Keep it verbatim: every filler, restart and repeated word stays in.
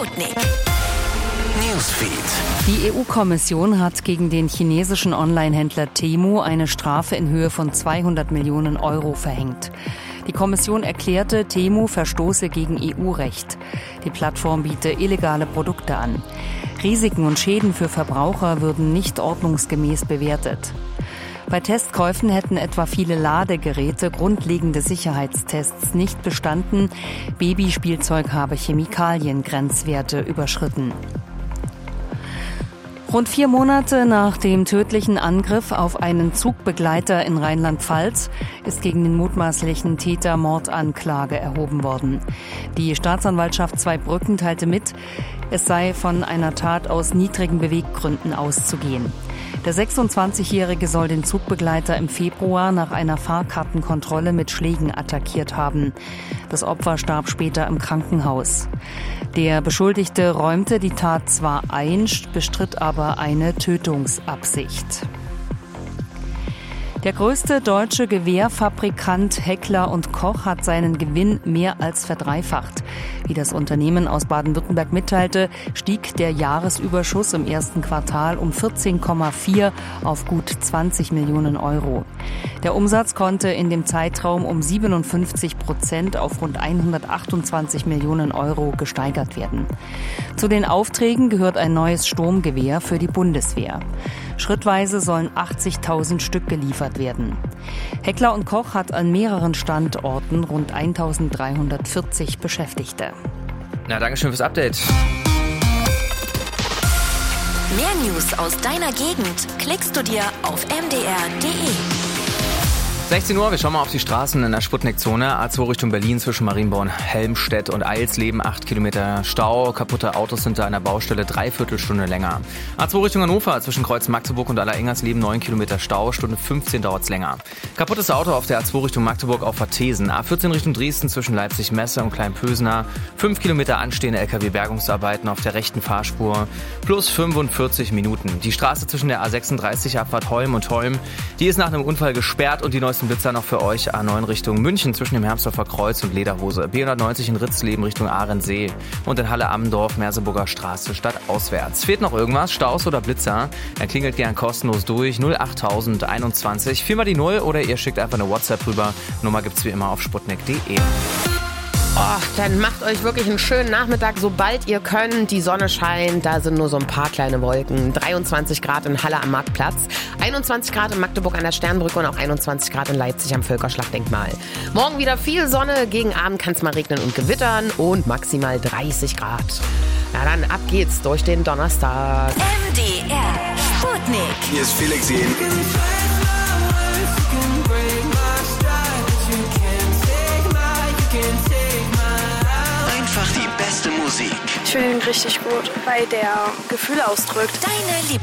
Sputnik Newsfeed. Die E U-Kommission hat gegen den chinesischen Online-Händler Temu eine Strafe in Höhe von zweihundert Millionen Euro verhängt. Die Kommission erklärte, Temu verstoße gegen E U-Recht. Die Plattform biete illegale Produkte an. Risiken und Schäden für Verbraucher würden nicht ordnungsgemäß bewertet. Bei Testkäufen hätten etwa viele Ladegeräte grundlegende Sicherheitstests nicht bestanden. Babyspielzeug habe Chemikaliengrenzwerte überschritten. Rund vier Monate nach dem tödlichen Angriff auf einen Zugbegleiter in Rheinland-Pfalz ist gegen den mutmaßlichen Täter Mordanklage erhoben worden. Die Staatsanwaltschaft Zweibrücken teilte mit, es sei von einer Tat aus niedrigen Beweggründen auszugehen. Der sechsundzwanzigjährige soll den Zugbegleiter im Februar nach einer Fahrkartenkontrolle mit Schlägen attackiert haben. Das Opfer starb später im Krankenhaus. Der Beschuldigte räumte die Tat zwar ein, bestritt aber eine Tötungsabsicht. Der größte deutsche Gewehrfabrikant Heckler und Koch hat seinen Gewinn mehr als verdreifacht. Wie das Unternehmen aus Baden-Württemberg mitteilte, stieg der Jahresüberschuss im ersten Quartal um vierzehn Komma vier auf gut zwanzig Millionen Euro. Der Umsatz konnte in dem Zeitraum um siebenundfünfzig Prozent auf rund hundertachtundzwanzig Millionen Euro gesteigert werden. Zu den Aufträgen gehört ein neues Sturmgewehr für die Bundeswehr. Schrittweise sollen achtzigtausend Stück geliefert werden. Heckler und Koch hat an mehreren Standorten rund eintausenddreihundertvierzig Beschäftigte. Na, danke schön fürs Update. Mehr News aus deiner Gegend klickst du dir auf m d r punkt d e. sechzehn Uhr, wir schauen mal auf die Straßen in der Sputnik-Zone. A zwei Richtung Berlin zwischen Marienborn, Helmstedt und Eilsleben. acht Kilometer Stau, kaputte Autos sind da an der Baustelle, dreiviertel Stunde länger. A zwei Richtung Hannover zwischen Kreuz Magdeburg und Allerengersleben, neun Kilometer Stau, Stunde fünfzehn dauert's länger. Kaputtes Auto auf der A zwei Richtung Magdeburg auf Vertesen. A vierzehn Richtung Dresden zwischen Leipzig-Messe und Kleinpösner. fünf Kilometer anstehende L K W-Bergungsarbeiten auf der rechten Fahrspur. Plus fünfundvierzig Minuten. Die Straße zwischen der A sechsunddreißig Abfahrt Holm und Holm, die ist nach einem Unfall gesperrt und die neuesten Blitzer noch für euch. A neun Richtung München zwischen dem Hermsdorfer Kreuz und Lederhose. B hundertneunzig in Ritzleben Richtung Ahrensee. Und in Halle-Ammendorf, Merseburger Straße stadtauswärts. Fehlt noch irgendwas? Staus oder Blitzer? Dann klingelt gern kostenlos durch. null achttausend einundzwanzig. Viermal die Null oder ihr schickt einfach eine WhatsApp rüber. Nummer gibt's wie immer auf sputnik punkt d e. Oh, dann macht euch wirklich einen schönen Nachmittag, sobald ihr könnt. Die Sonne scheint, da sind nur so ein paar kleine Wolken. dreiundzwanzig Grad in Halle am Marktplatz, einundzwanzig Grad in Magdeburg an der Sternbrücke und auch einundzwanzig Grad in Leipzig am Völkerschlachtdenkmal. Morgen wieder viel Sonne, gegen Abend kann es mal regnen und gewittern und maximal dreißig Grad. Na dann, ab geht's durch den Donnerstag. M D R Sputnik. Hier ist Felix Jen. Einfach die beste Musik. Ich finde ihn richtig gut, weil der Gefühle ausdrückt. Deine Lieblings